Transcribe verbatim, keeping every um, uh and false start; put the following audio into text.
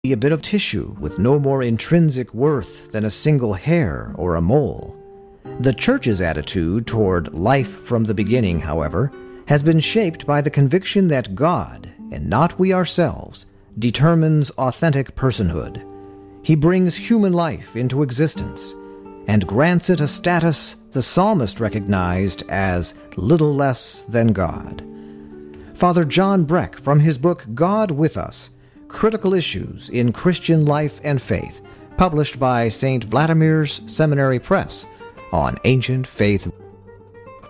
be a bit of tissue with no more intrinsic worth than a single hair or a mole. The Church's attitude toward life from the beginning, however, has been shaped by the conviction that God, and not we ourselves, determines authentic personhood. He brings human life into existence and grants it a status the psalmist recognized as little less than God. Father John Breck, from his book God with Us, Critical Issues in Christian Life and Faith, published by Saint Vladimir's Seminary Press, on Ancient Faith